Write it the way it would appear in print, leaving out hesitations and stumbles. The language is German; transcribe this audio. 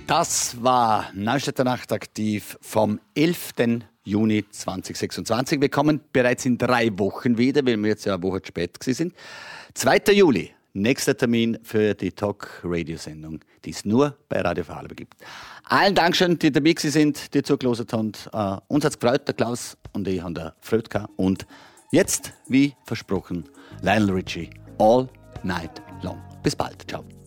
Das war Neustädter Nachtaktiv vom 11. Juni 2026. Wir kommen bereits in 3 Wochen wieder, weil wir jetzt ja eine Woche zu spät sind. 2. Juli, nächster Termin für die Talk-Radio-Sendung, die es nur bei Radio Vorarlberg gibt. Allen Dankeschön, die dabei sind, die zugelassen haben. Uns hat es gefreut, der Klaus und ich haben der Freude gehabt. Und jetzt, wie versprochen, Lionel Richie, All Night Long. Bis bald. Ciao.